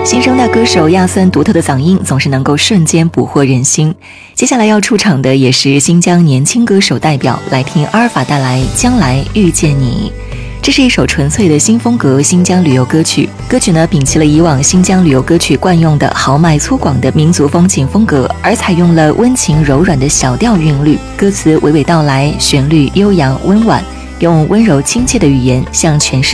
新生代歌手亚森独特的嗓音总是能够瞬间捕获人心。接下来要出场的也是新疆年轻歌手代表，来听阿尔法带来《将来遇见你》。这是一首纯粹的新风格新疆旅游歌曲，歌曲呢摒弃了以往新疆旅游歌曲惯用的豪迈粗犷的民族风情风格，而采用了温情柔软的小调韵律，歌词娓娓道来，旋律悠扬温婉，用温柔亲切的语言向全世界